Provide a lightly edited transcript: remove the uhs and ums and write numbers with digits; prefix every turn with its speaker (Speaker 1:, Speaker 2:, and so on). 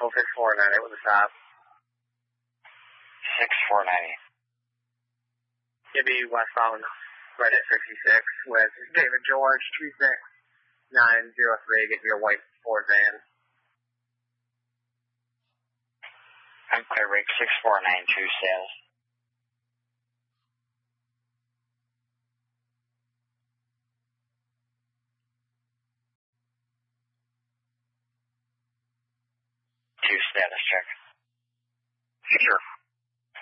Speaker 1: Nashville 6498 with a stop.
Speaker 2: 6498.
Speaker 1: You'll be westbound right at 66 with David George 26903. Get your white Ford van.
Speaker 2: I'm clear, rig 6492 sales. Two status check.
Speaker 1: Sure.